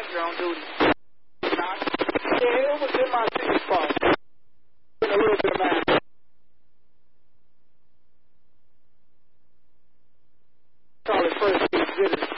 manager on duty. Yeah, it was in my senior spot. A little bit of mine. Call it first. He did it.